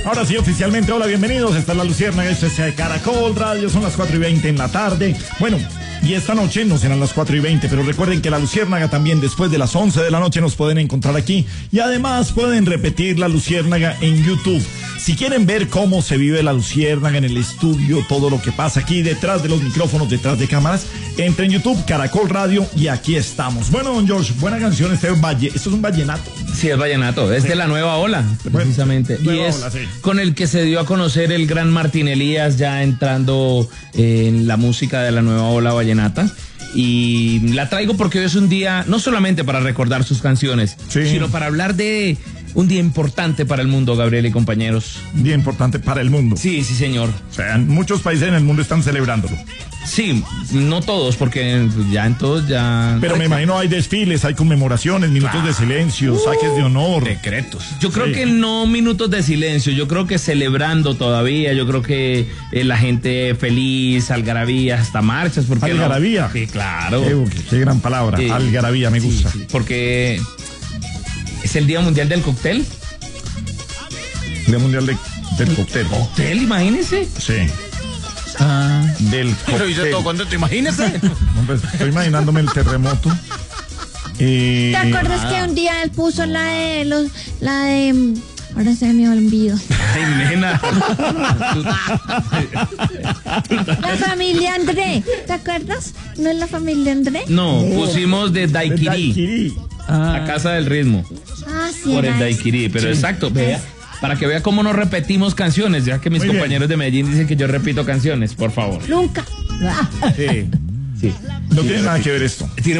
Ahora sí, oficialmente, hola, bienvenidos. Esta es La Luciérnaga, esto es Caracol Radio, son las 4:20 en la tarde. Bueno, y esta noche no serán las 4:20, pero recuerden que La Luciérnaga también después de las 11 de la noche nos pueden encontrar aquí. Y además pueden repetir La Luciérnaga en YouTube. Si quieren ver cómo se vive La Luciérnaga en el estudio, todo lo que pasa aquí detrás de los micrófonos, detrás de cámaras, entren en YouTube, Caracol Radio, y aquí estamos. Bueno, don George, buena canción, esto es un vallenato. Sí, es vallenato, es de la Nueva Ola, precisamente. Bueno, y es ola, sí, con el que se dio a conocer el gran Martín Elías, ya entrando en la música de la Nueva Ola vallenata. Y la traigo porque hoy es un día, no solamente para recordar sus canciones, sí, sino para hablar de un día importante para el mundo, Gabriel y compañeros. Día importante para el mundo. Sí, sí, señor. O sea, muchos países en el mundo están celebrándolo. Sí, no todos, porque ya en todos ya... Pero me imagino hay desfiles, hay conmemoraciones, minutos de silencio, saques de honor. Decretos. Yo creo que no minutos de silencio, yo creo que celebrando todavía, yo creo que la gente feliz, algarabía, hasta marchas. Porque algarabía. No? Sí, claro. Qué gran palabra, algarabía, me gusta. Sí, porque es el Día Mundial del Cóctel. Día Mundial del Cóctel. ¿Cóctel, imagínese? Sí. Del cóctel. Pero hice todo contento, imagínese. Hombre, estoy imaginándome el terremoto. ¿Te acuerdas que un día él puso la de ahora se me olvidó? Ay, nena. La familia André, ¿te acuerdas? ¿No es la familia André? No, pusimos de Daiquiri. La Casa del Ritmo. Ah, sí. Por el Daiquiri, pero exacto, vea. Para que vea cómo no repetimos canciones, ya que mis compañeros de Medellín dicen que yo repito canciones, por favor. Nunca. Sí. No tiene nada que ver esto.